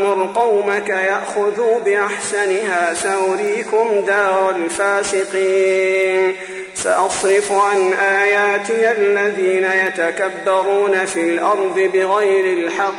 مُرْ قَوْمَكَ يَأْخُذُوا بِأَحْسَنِهَا سَأُرِيكُمْ دَارَ الْفَاسِقِينَ سأصرف عن آياتي الذين يتكبرون في الأرض بغير الحق